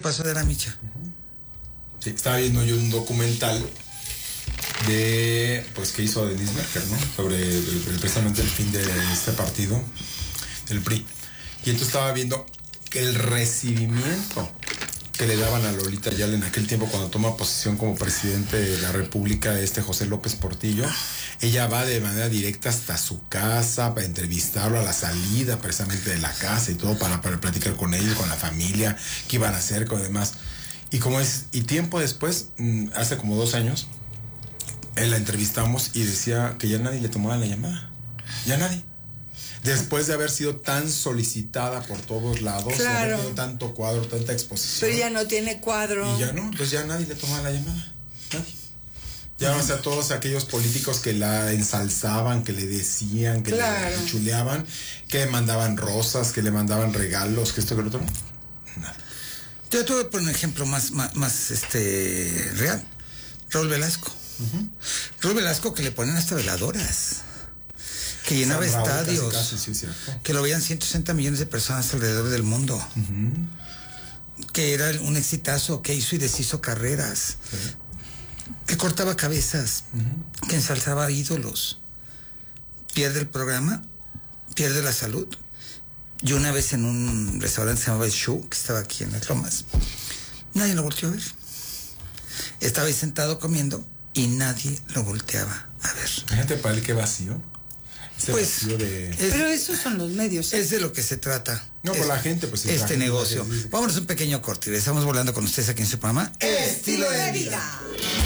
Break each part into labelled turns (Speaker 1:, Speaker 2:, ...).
Speaker 1: pasó de la Micha?
Speaker 2: Sí, estaba viendo yo un documental que hizo Denise Merker, ¿no? Sobre precisamente el fin de este partido, del PRI. Y entonces estaba viendo que el recibimiento que le daban a Lolita Ayala en aquel tiempo cuando toma posesión como presidente de la República, José López Portillo, ella va de manera directa hasta su casa para entrevistarlo a la salida precisamente de la casa y todo para platicar con ellos, con la familia, qué iban a hacer, con demás. Y tiempo después, hace como 2 años, la entrevistamos y decía que ya nadie le tomaba la llamada. Ya nadie. Después de haber sido tan solicitada por todos lados,
Speaker 3: claro,
Speaker 2: de haber tenido tanto cuadro, tanta exposición.
Speaker 3: Pero ya no tiene cuadro.
Speaker 2: Y ya no, entonces ya nadie le tomaba la llamada. Nadie. Ya, o sea, todos aquellos políticos que la ensalzaban, que le decían, que
Speaker 3: claro,
Speaker 2: le chuleaban, que le mandaban rosas, que le mandaban regalos, que esto, que lo otro, nada.
Speaker 1: Yo te voy a poner un ejemplo más real. Raúl Velasco. Raúl Velasco, que le ponen hasta veladoras, que llenaba estadios,
Speaker 2: casi, sí,
Speaker 1: que lo veían 160 millones de personas alrededor del mundo, que era un exitazo, que hizo y deshizo carreras, que cortaba cabezas, que ensalzaba ídolos. Pierde el programa, pierde la salud. Yo una vez en un restaurante que se llamaba El Show, que estaba aquí en Las Lomas, nadie lo volteó a ver. Estaba ahí sentado comiendo y nadie lo volteaba a ver.
Speaker 2: Fíjate para él qué vacío.
Speaker 1: Pues,
Speaker 3: pero esos son los medios.
Speaker 1: Es de lo que se trata.
Speaker 2: No, por la gente, pues.
Speaker 1: Este gente negocio. Vámonos un pequeño corte y estamos volando con ustedes aquí en su programa
Speaker 3: Estilo de Vida.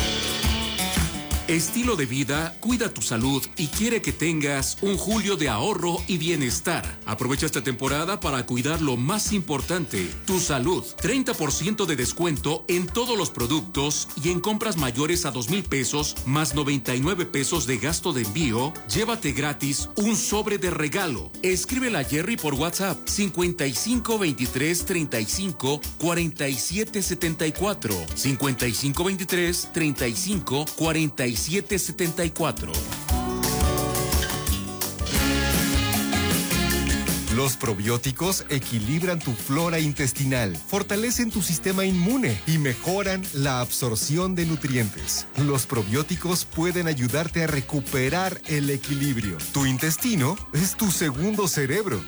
Speaker 4: Estilo de Vida cuida tu salud y quiere que tengas un julio de ahorro y bienestar. Aprovecha esta temporada para cuidar lo más importante, tu salud. 30% de descuento en todos los productos y en compras mayores a 2,000 pesos más 99 pesos de gasto de envío. Llévate gratis un sobre de regalo. Escríbele a Jerry por WhatsApp 55 23 35 47 74 55 23 35 47 74.
Speaker 5: Los probióticos equilibran tu flora intestinal, fortalecen tu sistema inmune y mejoran la absorción de nutrientes. Los probióticos pueden ayudarte a recuperar el equilibrio. Tu intestino es tu segundo cerebro.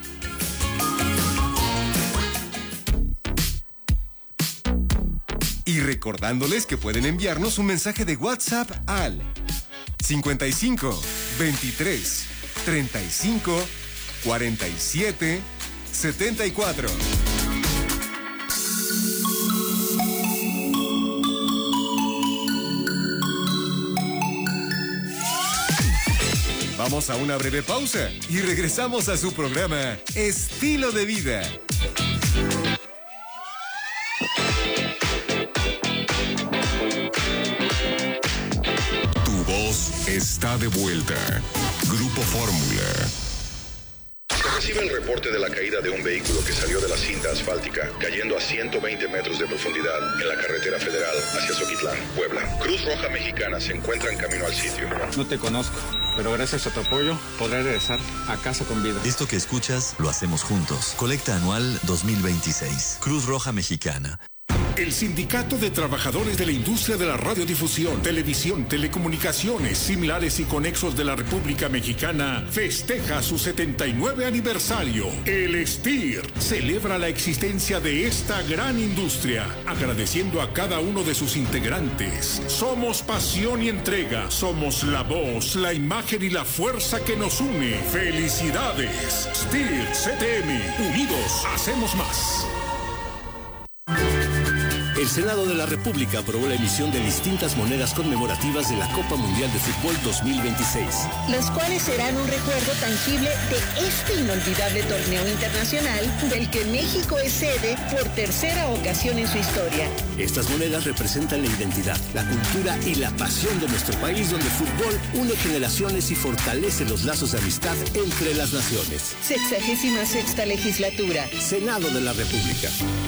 Speaker 5: Y recordándoles que pueden enviarnos un mensaje de WhatsApp al 55 23 35 47 74. Vamos a una breve pausa y regresamos a su programa Estilo de Vida. Está de vuelta. Grupo Fórmula.
Speaker 6: Se recibe el reporte de la caída de un vehículo que salió de la cinta asfáltica, cayendo a 120 metros de profundidad en la carretera federal hacia Zoquitlán, Puebla. Cruz Roja Mexicana se encuentra en camino al sitio.
Speaker 7: No te conozco, pero gracias a tu apoyo podré regresar a casa con vida.
Speaker 8: Esto que escuchas lo hacemos juntos. Colecta anual 2026. Cruz Roja Mexicana.
Speaker 9: El Sindicato de Trabajadores de la Industria de la Radiodifusión, Televisión, Telecomunicaciones, Similares y Conexos de la República Mexicana festeja su 79 aniversario. El STIR celebra la existencia de esta gran industria, agradeciendo a cada uno de sus integrantes. Somos pasión y entrega, somos la voz, la imagen y la fuerza que nos une. ¡Felicidades! STIR CTM, unidos hacemos más.
Speaker 10: El Senado de la República aprobó la emisión de distintas monedas conmemorativas de la Copa Mundial de Fútbol 2026.
Speaker 11: Las cuales serán un recuerdo tangible de este inolvidable torneo internacional del que México es sede por tercera ocasión en su historia.
Speaker 10: Estas monedas representan la identidad, la cultura y la pasión de nuestro país, donde el fútbol une generaciones y fortalece los lazos de amistad entre las naciones.
Speaker 11: 66ª legislatura.
Speaker 10: Senado de la República.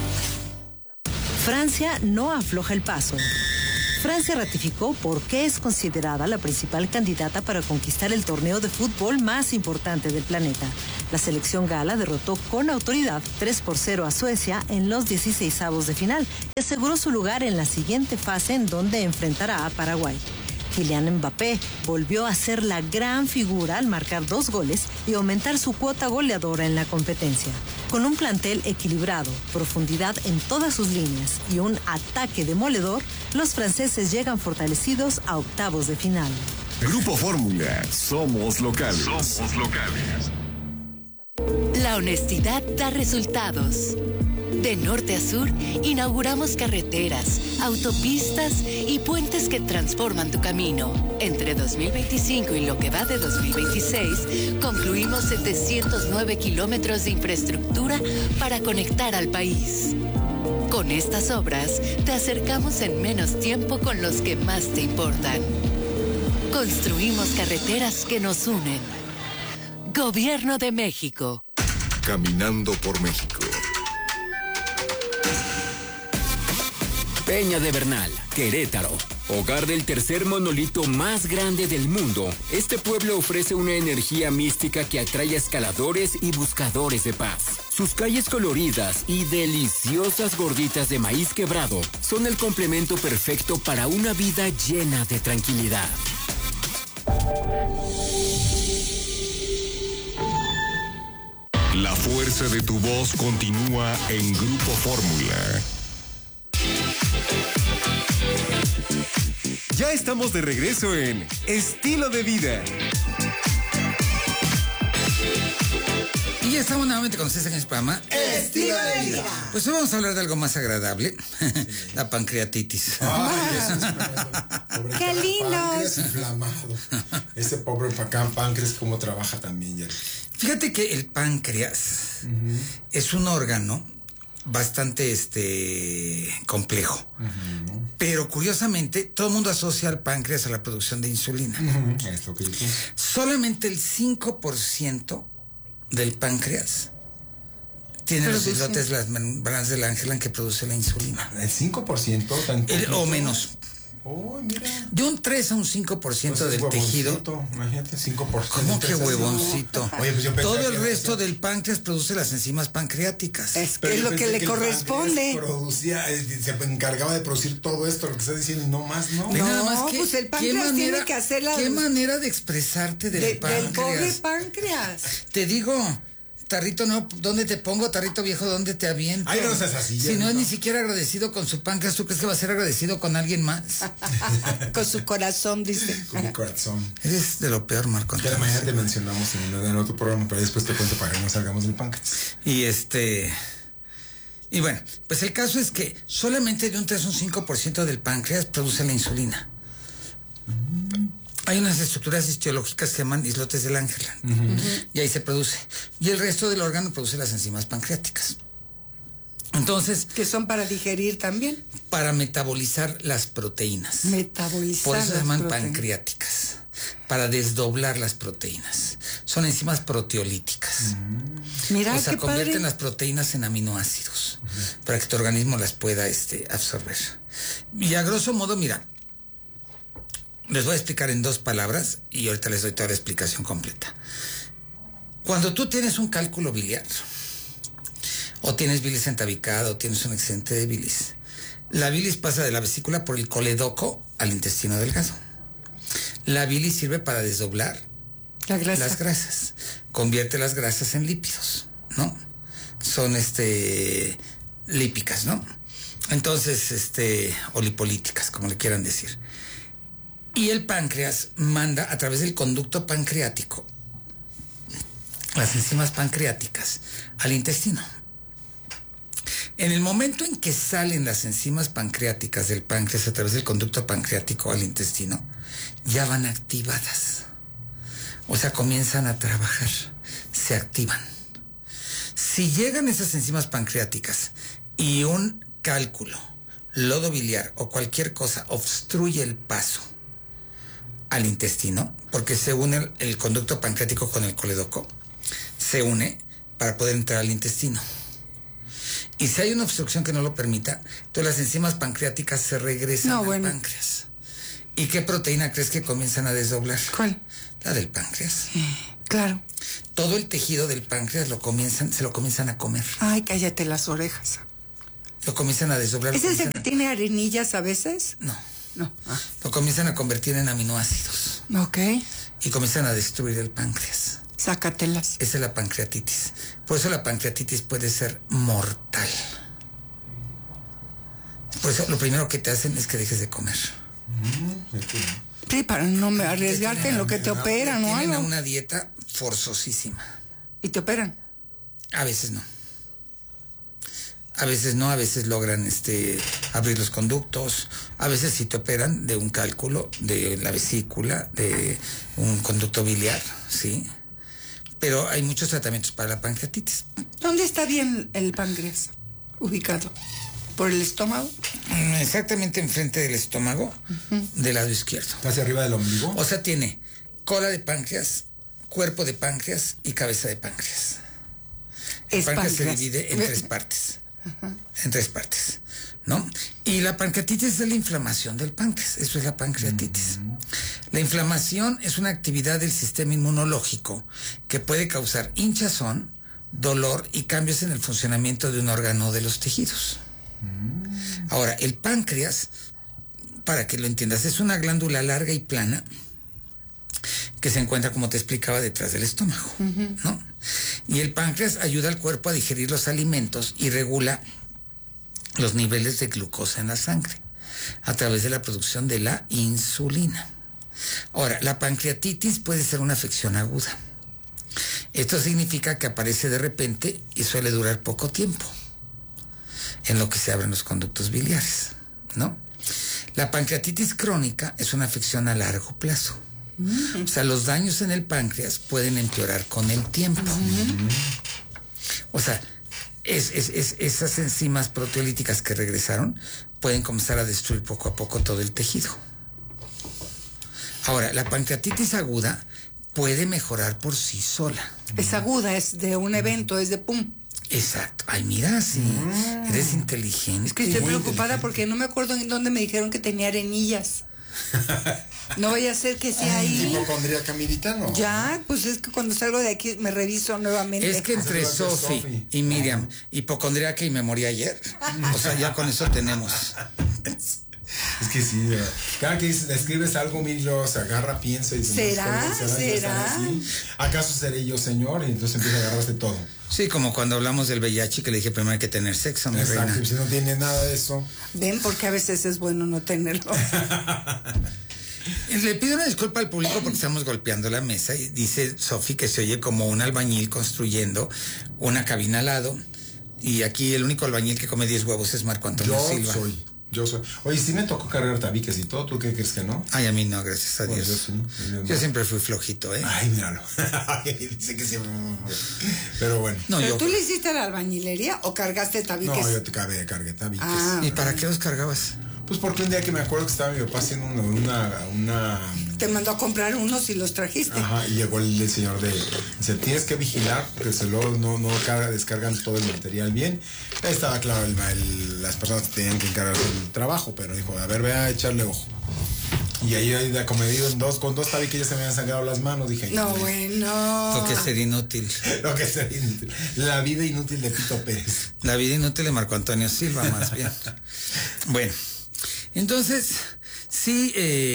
Speaker 12: Francia no afloja el paso. Francia ratificó por qué es considerada la principal candidata para conquistar el torneo de fútbol más importante del planeta. La selección gala derrotó con autoridad 3-0 a Suecia en los 16avos de final y aseguró su lugar en la siguiente fase en donde enfrentará a Paraguay. Kylian Mbappé volvió a ser la gran figura al marcar 2 goles y aumentar su cuota goleadora en la competencia. Con un plantel equilibrado, profundidad en todas sus líneas y un ataque demoledor, los franceses llegan fortalecidos a octavos de final.
Speaker 5: Grupo Fórmula, somos locales. Somos locales.
Speaker 13: La honestidad da resultados. De norte a sur, inauguramos carreteras, autopistas y puentes que transforman tu camino. Entre 2025 y lo que va de 2026, concluimos 709 kilómetros de infraestructura para conectar al país. Con estas obras, te acercamos en menos tiempo con los que más te importan. Construimos carreteras que nos unen. Gobierno de México.
Speaker 5: Caminando por México.
Speaker 14: Peña de Bernal, Querétaro. Hogar del tercer monolito más grande del mundo, este pueblo ofrece una energía mística que atrae a escaladores y buscadores de paz. Sus calles coloridas y deliciosas gorditas de maíz quebrado son el complemento perfecto para una vida llena de tranquilidad.
Speaker 5: La fuerza de tu voz continúa en Grupo Fórmula. Ya estamos de regreso en Estilo de Vida.
Speaker 1: Y ya estamos nuevamente con ustedes en el programa
Speaker 3: Estilo de Vida.
Speaker 1: Pues hoy vamos a hablar de algo más agradable. La pancreatitis.
Speaker 3: ¡Qué lindos!
Speaker 2: Inflamado. Ese pobre páncreas, cómo trabaja también, ya.
Speaker 1: Fíjate que el páncreas es un órgano bastante complejo. Pero curiosamente, todo el mundo asocia al páncreas a la producción de insulina.
Speaker 2: Es lo que yo pienso.
Speaker 1: Solamente el 5% del páncreas tiene los islotes, las membranas del Angelman que produce la insulina.
Speaker 2: ¿El 5%?
Speaker 1: O menos.
Speaker 2: Oh, mira.
Speaker 1: De un 3 a un 5% del tejido.
Speaker 2: Imagínate, 5%.
Speaker 1: ¿Cómo que huevoncito?
Speaker 2: Oye, pues yo
Speaker 1: todo el resto del páncreas produce las enzimas pancreáticas.
Speaker 3: Es lo que le corresponde.
Speaker 2: Se encargaba de producir todo esto, lo que estás diciendo, no más, ¿no?
Speaker 1: Nada más
Speaker 3: pues el páncreas tiene que hacer la...
Speaker 1: ¿Qué manera de expresarte del páncreas?
Speaker 3: Del pobre páncreas.
Speaker 1: Te digo... Tarrito, no, ¿dónde te pongo? Tarrito viejo, ¿dónde te aviento?
Speaker 2: Ay, no seas así.
Speaker 1: Si no es ni siquiera agradecido con su páncreas, ¿tú crees que va a ser agradecido con alguien más?
Speaker 3: Con su corazón, dice.
Speaker 2: Con mi corazón.
Speaker 1: Eres de lo peor, Marco.
Speaker 2: Ya mañana te mencionamos en otro programa, pero después te cuento para que no salgamos del páncreas.
Speaker 1: Y bueno, pues el caso es que solamente de un 3 a un 5% del páncreas produce la insulina. Hay unas estructuras histológicas que se llaman islotes del Angelman. Y ahí se produce. Y el resto del órgano produce las enzimas pancreáticas. Entonces...
Speaker 3: Que son para digerir también.
Speaker 1: Para metabolizar las proteínas. Por eso se llaman pancreáticas. Para desdoblar las proteínas. Son enzimas proteolíticas.
Speaker 3: Mira,
Speaker 1: o sea,
Speaker 3: qué
Speaker 1: convierten
Speaker 3: padre.
Speaker 1: las proteínas en aminoácidos. Para que tu organismo las pueda absorber. Y a grosso modo, mira... Les voy a explicar en 2 palabras y ahorita les doy toda la explicación completa. Cuando tú tienes un cálculo biliar, o tienes bilis entabicada, o tienes un excedente de bilis, la bilis pasa de la vesícula por el coledoco al intestino delgado. La bilis sirve para desdoblar las grasas. Convierte las grasas en lípidos, ¿no? Son lípicas, ¿no? Entonces, o lipolíticas, como le quieran decir. Y el páncreas manda a través del conducto pancreático las enzimas pancreáticas al intestino. En el momento en que salen las enzimas pancreáticas del páncreas a través del conducto pancreático al intestino, ya van activadas. O sea, comienzan a trabajar, se activan. Si llegan esas enzimas pancreáticas y un cálculo, lodo biliar o cualquier cosa obstruye el paso al intestino, porque se une el conducto pancreático con el coledoco, se une para poder entrar al intestino. Y si hay una obstrucción que no lo permita, entonces las enzimas pancreáticas se regresan al páncreas. ¿Y qué proteína crees que comienzan a desdoblar?
Speaker 3: ¿Cuál?
Speaker 1: La del páncreas.
Speaker 3: Claro.
Speaker 1: Todo el tejido del páncreas se lo comienzan a comer.
Speaker 3: Ay, cállate las orejas.
Speaker 1: Lo comienzan a desdoblar.
Speaker 3: ¿Es ese que tiene arenillas a veces?
Speaker 1: No.
Speaker 3: No.
Speaker 1: Lo comienzan a convertir en aminoácidos.
Speaker 3: Ok.
Speaker 1: Y comienzan a destruir el páncreas.
Speaker 3: Sácatelas.
Speaker 1: Esa es la pancreatitis. Por eso la pancreatitis puede ser mortal. Por eso lo primero que te hacen es que dejes de comer.
Speaker 3: Sí, para no arriesgarte en lo que te operan o
Speaker 1: tienen
Speaker 3: algo.
Speaker 1: una dieta forzosísima.
Speaker 3: ¿Y te operan?
Speaker 1: A veces no. A veces no, a veces logran abrir los conductos, a veces sí te operan de un cálculo de la vesícula, de un conducto biliar, ¿sí? Pero hay muchos tratamientos para la pancreatitis.
Speaker 3: ¿Dónde está bien el páncreas ubicado? ¿Por el estómago?
Speaker 1: Exactamente enfrente del estómago, del lado izquierdo.
Speaker 2: ¿Hacia arriba del ombligo?
Speaker 1: O sea, tiene cola de páncreas, cuerpo de páncreas y cabeza de páncreas. El páncreas se divide en tres partes. En tres partes, ¿no? Y la pancreatitis es la inflamación del páncreas, eso es la pancreatitis. La inflamación es una actividad del sistema inmunológico que puede causar hinchazón, dolor y cambios en el funcionamiento de un órgano de los tejidos. Ahora, el páncreas, para que lo entiendas, es una glándula larga y plana que se encuentra, como te explicaba, detrás del estómago, ¿no? Y el páncreas ayuda al cuerpo a digerir los alimentos y regula los niveles de glucosa en la sangre a través de la producción de la insulina. Ahora, la pancreatitis puede ser una afección aguda. Esto significa que aparece de repente y suele durar poco tiempo, en lo que se abren los conductos biliares, ¿no? La pancreatitis crónica es una afección a largo plazo. O sea, los daños en el páncreas pueden empeorar con el tiempo. O sea, esas enzimas proteolíticas que regresaron pueden comenzar a destruir poco a poco todo el tejido. Ahora, la pancreatitis aguda puede mejorar por sí sola.
Speaker 3: Es aguda, es de un evento, es de pum.
Speaker 1: Exacto. Ay, mira, sí. Eres inteligente.
Speaker 3: Es que estoy preocupada porque no me acuerdo en dónde me dijeron que tenía arenillas. No vaya a ser que sea ahí.
Speaker 2: ¿Hipocondríaca militano?
Speaker 3: Ya, pues es que cuando salgo de aquí me reviso nuevamente.
Speaker 1: Es que entre Sofi y Miriam, hipocondríaca y me morí ayer. O sea, ya con eso tenemos.
Speaker 2: Es que sí, cada que escribes algo, Milo se agarra, piensa y
Speaker 3: ¿Será?
Speaker 2: ¿Acaso seré yo, señor? Y entonces empieza a agarrarse todo.
Speaker 1: Sí, como cuando hablamos del VIH, que le dije primero hay que tener sexo, mi
Speaker 2: Exacto,
Speaker 1: reina.
Speaker 2: si no tiene nada de eso.
Speaker 3: Ven, porque a veces es bueno no tenerlo.
Speaker 1: Le pido una disculpa al público porque estamos golpeando la mesa y dice Sofi que se oye como un albañil construyendo una cabina al lado, y aquí el único albañil que come 10 huevos es Marco Antonio Silva.
Speaker 2: Yo soy. Oye, sí me tocó cargar tabiques y todo, ¿tú qué crees que no?
Speaker 1: Ay, a mí no, gracias a Dios.
Speaker 2: Yo sí.
Speaker 1: Yo siempre fui flojito, ¿eh?
Speaker 2: Ay, míralo. Dice que siempre. Pero bueno.
Speaker 1: No,
Speaker 3: ¿Pero tú le hiciste a la albañilería o cargaste tabiques?
Speaker 2: No, yo te cargué tabiques.
Speaker 1: ¿Y para qué los cargabas?
Speaker 2: Pues porque un día que me acuerdo que estaba mi papá haciendo una...
Speaker 3: Te mandó a comprar unos y los trajiste.
Speaker 2: Ajá, y llegó el señor dice, tienes que vigilar porque no descargan todo el material bien. Estaba claro, las personas tenían que encargarse del trabajo, pero dijo, a ver, ve a echarle ojo. Y ahí como he ido con dos tabiques ya se me habían sangrado las manos, dije.
Speaker 3: No, bueno.
Speaker 1: Lo que ser inútil.
Speaker 2: La vida inútil de Pito Pérez.
Speaker 1: La vida inútil de Marco Antonio Silva, más bien. Bueno, entonces, sí,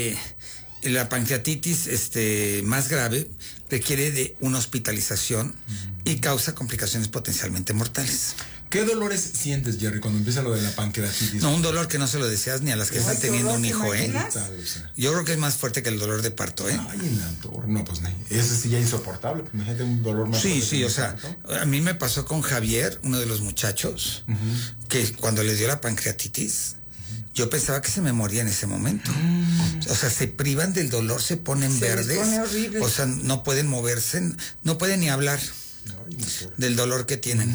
Speaker 1: la pancreatitis más grave requiere de una hospitalización y causa complicaciones potencialmente mortales.
Speaker 2: ¿Qué dolores sientes, Jerry, cuando empieza lo de la pancreatitis?
Speaker 1: No, un dolor que no se lo deseas ni a las que están teniendo un hijo, ¿eh? Yo creo que es más fuerte que el dolor de parto, ¿eh?
Speaker 2: Ay, en la torre. No, pues ese sí ya es insoportable. Imagínate un dolor más fuerte.
Speaker 1: Sí, o sea, a mí me pasó con Javier, uno de los muchachos, que cuando le dio la pancreatitis, yo pensaba que se me moría en ese momento. O sea, se privan del dolor, se ponen verdes.
Speaker 3: Pone horrible.
Speaker 1: O sea, no pueden moverse, no pueden ni hablar del dolor que tienen.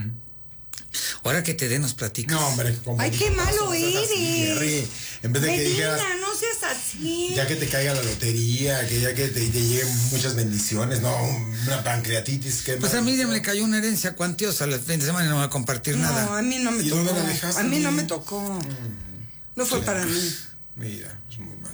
Speaker 1: Ahora que te nos platicas.
Speaker 2: No, hombre.
Speaker 3: Ay, qué malo eres.
Speaker 2: Jerry, en vez de que dijeras,
Speaker 3: no seas así.
Speaker 2: ya que te caiga la lotería, que ya que te lleguen muchas bendiciones, no, una pancreatitis.
Speaker 1: Pues a Miriam le cayó una herencia cuantiosa, el fin de semana no va a compartir nada.
Speaker 3: No, a mí no me tocó.
Speaker 2: ¿Y dónde la dejaste?
Speaker 3: A mí no me tocó. No fue para mí.
Speaker 2: Mira, es muy mal.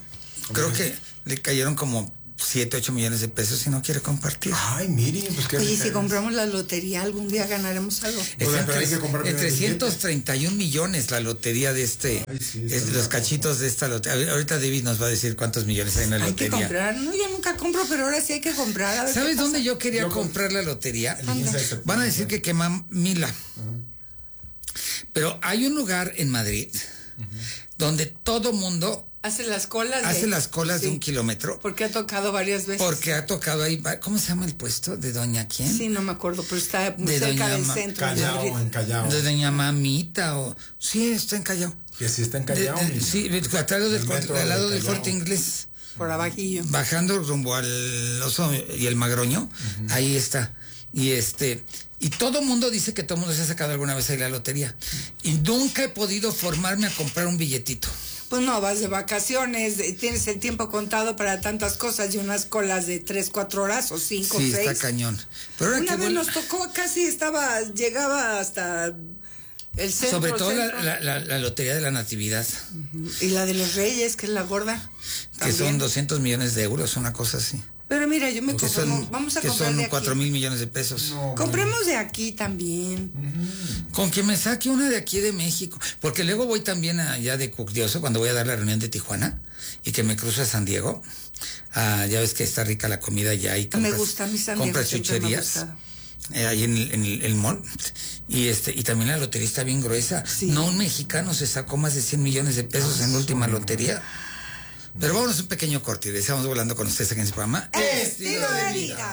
Speaker 1: creo que le cayeron como 7, 8 millones de pesos y no quiere compartir.
Speaker 2: Ay, miren, pues qué.
Speaker 3: Oye, si compramos la lotería, algún día ganaremos algo.
Speaker 1: En 331 millones la lotería de los cachitos de esta lotería. Ahorita David nos va a decir cuántos millones hay en la lotería.
Speaker 3: Hay que comprar. No, yo nunca compro, pero ahora sí hay que comprar. A ver.
Speaker 1: ¿Sabes dónde yo quería comprar la lotería? Van a decir que queman Mila. Pero hay un lugar en Madrid donde todo mundo
Speaker 3: hace las colas
Speaker 1: de 1 kilómetro.
Speaker 3: Porque ha tocado varias veces.
Speaker 1: Porque ha tocado ahí. ¿Cómo se llama el puesto? ¿De doña quién?
Speaker 3: Sí, no me acuerdo, pero está muy cerca del centro.
Speaker 2: En Callao.
Speaker 1: De doña Mamita o... Sí, está en Callao.
Speaker 2: Que sí está en Callao.
Speaker 1: Sí, al lado del Corte Inglés.
Speaker 3: Por abajillo.
Speaker 1: Bajando rumbo al Oso y el Magroño. Ahí está. Y todo mundo dice que todo mundo se ha sacado alguna vez ahí la lotería. Y nunca he podido formarme a comprar un billetito.
Speaker 3: Pues no, vas de vacaciones, tienes el tiempo contado para tantas cosas y unas colas de 3, 4 horas o 5, 6.
Speaker 1: Sí, está cañón. Pero
Speaker 3: una vez nos tocó, casi llegaba hasta el centro.
Speaker 1: Sobre todo la lotería de la Natividad.
Speaker 3: Y la de los Reyes, que es la gorda.
Speaker 1: Que
Speaker 3: también.
Speaker 1: son 200 millones de euros, una cosa así.
Speaker 3: Pero mira, yo me conformo. Vamos a comprar de aquí.
Speaker 1: Que son 4,000 millones de pesos.
Speaker 3: No, compremos de aquí también.
Speaker 1: Con que me saque una de aquí de México. Porque luego voy también allá de curioso cuando voy a dar la reunión de Tijuana y que me cruzo a San Diego. Ya ves que está rica la comida allá y
Speaker 3: me gusta mi San Diego.
Speaker 1: Compras chucherías. Ahí en el mall. Y también la lotería está bien gruesa. Sí. No, un mexicano se sacó más de 100 millones de pesos en la última lotería. Pero vámonos a un pequeño corte y estamos volando con ustedes aquí en el programa
Speaker 3: Estilo de Vida.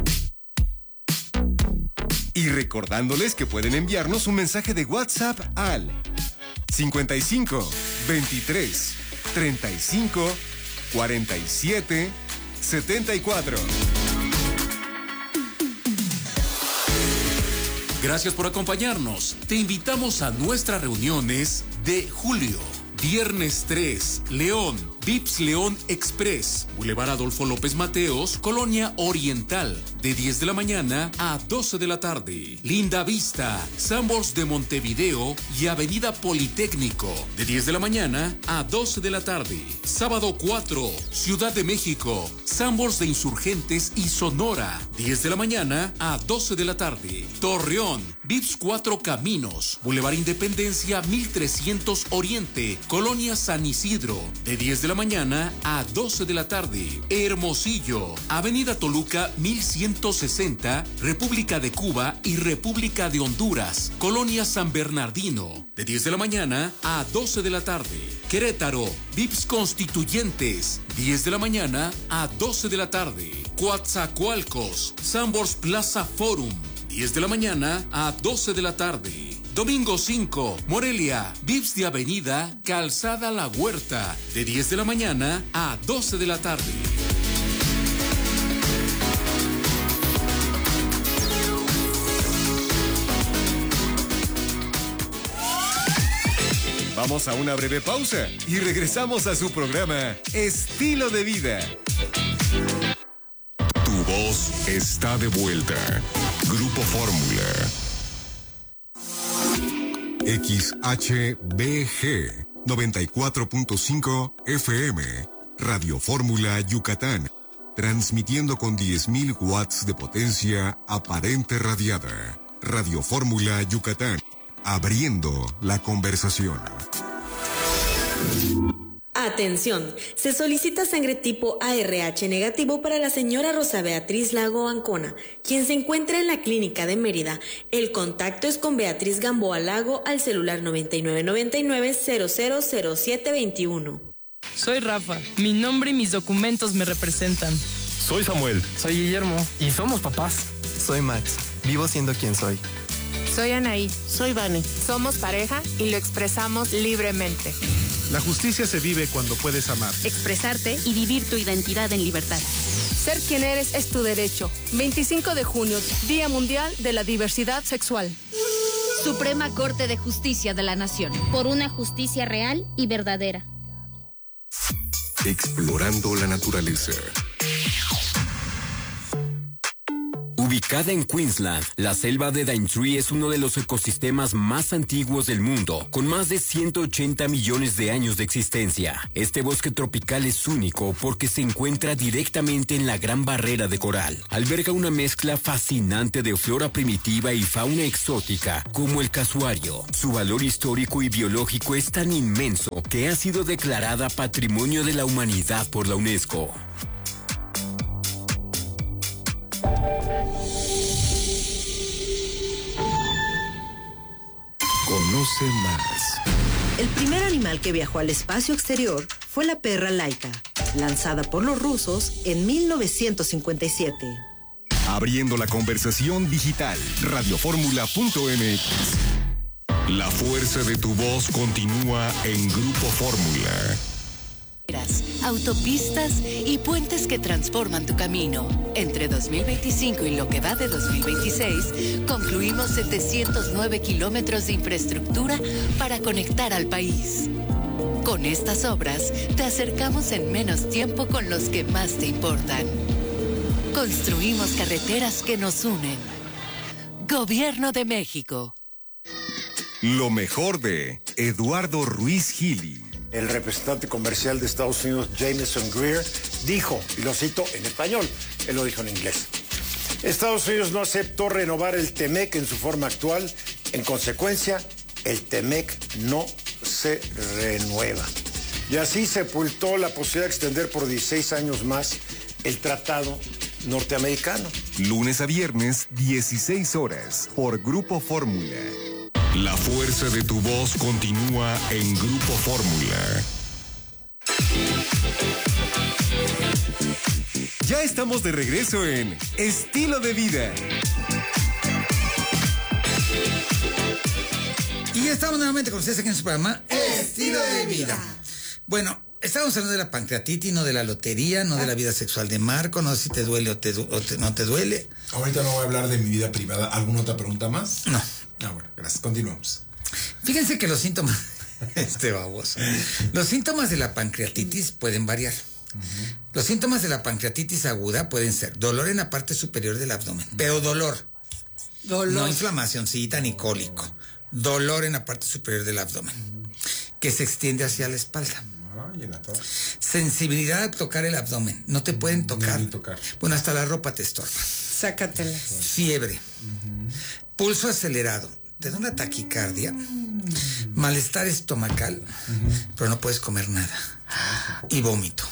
Speaker 5: Y recordándoles que pueden enviarnos un mensaje de WhatsApp al 55 23 35 47 74.
Speaker 4: Gracias por acompañarnos. Te invitamos a nuestras reuniones de julio. Viernes 3, León, Vips León Express, Boulevard Adolfo López Mateos, Colonia Oriental, de 10 de la mañana a 12 de la tarde. Linda Vista, Sambors de Montevideo y Avenida Politécnico, de 10 de la mañana a 12 de la tarde. Sábado 4, Ciudad de México, Sambors de Insurgentes y Sonora, 10 de la mañana a 12 de la tarde. Torreón, Vips 4 Caminos, Boulevard Independencia 1300 Oriente, Colonia San Isidro, de 10 de la mañana a 12 de la tarde. Hermosillo, Avenida Toluca 1160, República de Cuba y República de Honduras, Colonia San Bernardino, de 10 de la mañana a 12 de la tarde. Querétaro, Vips Constituyentes, 10 de la mañana a 12 de la tarde. Coatzacoalcos, Sambors Plaza Forum, 10 de la mañana a 12 de la tarde. Domingo 5, Morelia, Vips de Avenida, Calzada La Huerta, de 10 de la mañana a 12 de la tarde.
Speaker 5: Vamos a una breve pausa y regresamos a su programa Estilo de Vida.
Speaker 9: Tu voz está de vuelta. Grupo Fórmula. XHBG 94.5 FM. Radio Fórmula Yucatán. Transmitiendo con 10.000 watts de potencia aparente radiada. Radio Fórmula Yucatán. Abriendo la conversación.
Speaker 15: Atención, se solicita sangre tipo ARH negativo para la señora Rosa Beatriz Lago Ancona, quien se encuentra en la clínica de Mérida. El contacto es con Beatriz Gamboa Lago al celular 9999-000721.
Speaker 16: Soy Rafa, mi nombre y mis documentos me representan.
Speaker 17: Soy Samuel.
Speaker 16: Soy Guillermo.
Speaker 17: Y somos papás.
Speaker 18: Soy Max, vivo siendo quien soy.
Speaker 19: Soy Anaí. Soy Vane. Somos pareja y lo expresamos libremente.
Speaker 20: La justicia se vive cuando puedes amar,
Speaker 21: expresarte y vivir tu identidad en libertad.
Speaker 19: Ser quien eres es tu derecho. 25 de junio, Día Mundial de la Diversidad Sexual.
Speaker 21: Suprema Corte de Justicia de la Nación. Por una justicia real y verdadera.
Speaker 9: Explorando la naturaleza.
Speaker 14: Ubicada en Queensland, la selva de Daintree es uno de los ecosistemas más antiguos del mundo, con más de 180 millones de años de existencia. Este bosque tropical es único porque se encuentra directamente en la Gran Barrera de Coral. Alberga una mezcla fascinante de flora primitiva y fauna exótica, como el casuario. Su valor histórico y biológico es tan inmenso que ha sido declarada Patrimonio de la Humanidad por la UNESCO.
Speaker 5: Conoce más.
Speaker 12: El primer animal que viajó al espacio exterior fue la perra Laika, lanzada por los rusos en 1957.
Speaker 5: Abriendo la conversación digital, radioformula.mx. La fuerza de tu voz continúa en Grupo Fórmula.
Speaker 13: Autopistas y puentes que transforman tu camino. Entre 2025 y lo que va de 2026, concluimos 709 kilómetros de infraestructura para conectar al país. Con estas obras, te acercamos en menos tiempo con los que más te importan. Construimos carreteras que nos unen. Gobierno de México.
Speaker 5: Lo mejor de Eduardo Ruiz Gili.
Speaker 6: El representante comercial de Estados Unidos, Jameson Greer, dijo, y lo cito en español, él lo dijo en inglés: Estados Unidos no aceptó renovar el TEMEC en su forma actual, en consecuencia, el TEMEC no se renueva. Y así sepultó la posibilidad de extender por 16 años más el tratado norteamericano.
Speaker 5: Lunes a viernes, 16 horas, por Grupo Fórmula. La fuerza de tu voz continúa en Grupo Fórmula. Ya estamos de regreso en Estilo de Vida.
Speaker 1: Y estamos nuevamente con ustedes aquí en su programa Estilo de Vida. Bueno, estamos hablando de la pancreatitis, no de la lotería, no de la vida sexual de Marco, no sé si te duele o no te duele.
Speaker 2: Ahorita no voy a hablar de mi vida privada. ¿Alguna otra pregunta más?
Speaker 1: No.
Speaker 2: Bueno, gracias. Continuamos.
Speaker 1: Fíjense que los síntomas, baboso. Los síntomas de la pancreatitis pueden variar. Los síntomas de la pancreatitis aguda pueden ser dolor en la parte superior del abdomen, pero dolor. No inflamacióncita ni cólico. Dolor en la parte superior del abdomen, que se extiende hacia la espalda. Sensibilidad al tocar el abdomen. No te pueden tocar. Bueno, hasta la ropa te estorba.
Speaker 3: Sácatelas.
Speaker 1: Fiebre. Pulso acelerado. Te da una taquicardia. Malestar estomacal. Pero no puedes comer nada. Y vómito.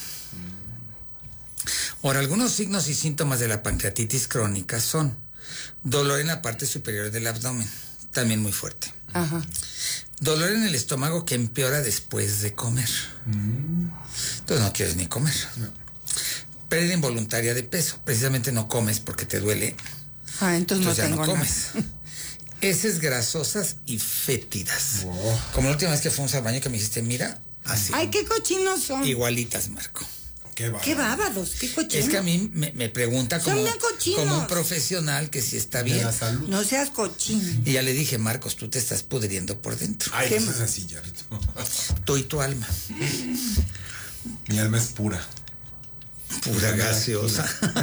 Speaker 1: Ahora, algunos signos y síntomas de la pancreatitis crónica son dolor en la parte superior del abdomen. También muy fuerte.
Speaker 3: Ajá.
Speaker 1: Dolor en el estómago que empeora después de comer. Entonces no quieres ni comer. Pérdida involuntaria de peso. Precisamente no comes porque te duele.
Speaker 3: Entonces no
Speaker 1: ya
Speaker 3: tengo
Speaker 1: no comes. Heces grasosas y fétidas. Como la última vez que fuimos al baño que me dijiste, mira, así.
Speaker 3: Ay, qué cochinos son.
Speaker 1: Igualitas, Marco.
Speaker 3: Qué bábaros, qué cochinos.
Speaker 1: Es que a mí me pregunta como un profesional que si está bien.
Speaker 3: No seas cochino.
Speaker 1: Y ya le dije, Marcos, tú te estás pudriendo por dentro.
Speaker 2: Ay, eso es así, Yarito.
Speaker 1: Tú y tu alma.
Speaker 2: Mi alma es pura.
Speaker 1: Pura gaseosa.